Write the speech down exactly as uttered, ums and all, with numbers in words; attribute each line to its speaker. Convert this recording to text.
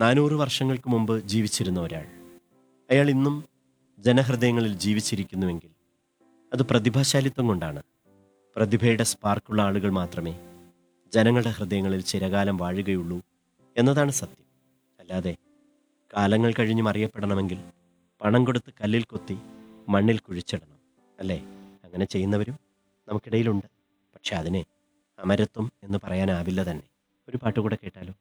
Speaker 1: നാനൂറ് വർഷങ്ങൾക്ക് മുമ്പ് ജീവിച്ചിരുന്ന ഒരാൾ, അയാൾ ഇന്നും ജനഹൃദയങ്ങളിൽ ജീവിച്ചിരിക്കുന്നുവെങ്കിൽ അത് പ്രതിഭാശാലിത്വം കൊണ്ടാണ്. പ്രതിഭയുടെ സ്പാർക്കുള്ള ആളുകൾ മാത്രമേ ജനങ്ങളുടെ ഹൃദയങ്ങളിൽ ചിരകാലം വാഴുകയുള്ളൂ എന്നതാണ് സത്യം. അല്ലാതെ കാലങ്ങൾ കഴിഞ്ഞും അറിയപ്പെടണമെങ്കിൽ പണം കൊടുത്ത് കല്ലിൽ കൊത്തി മണ്ണിൽ കുഴിച്ചിടണം, അല്ലേ? അങ്ങനെ ചെയ്യുന്നവരും നമുക്കിടയിലുണ്ട്. പക്ഷെ അതിനെ അമരത്വം എന്ന് പറയാനാവില്ല തന്നെ. ഒരു പാട്ടുകൂടെ കേട്ടാലോ?